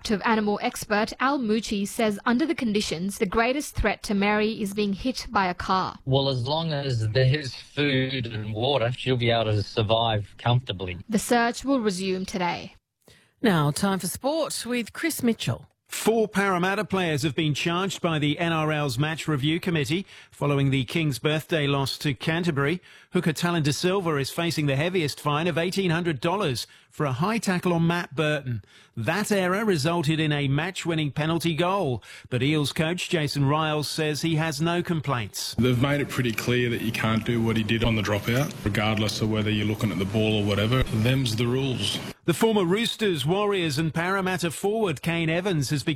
captive animal expert Al Mucci says under the conditions, the greatest threat to Mary is being hit by a car. Well, as long as there's food and water, she'll be able to survive comfortably. The search will resume today. Now, time for sport with Chris Mitchell. 4 Parramatta players have been charged by the NRL's Match Review Committee following the King's birthday loss to Canterbury. Hooker Talon De Silva is facing the heaviest fine of $1,800 for a high tackle on Matt Burton. That error resulted in a match-winning penalty goal, but Eels coach Jason Riles says he has no complaints. They've made it pretty clear that you can't do what he did on the dropout, regardless of whether you're looking at the ball or whatever. Them's the rules. The former Roosters, Warriors and Parramatta forward Kane Evans has become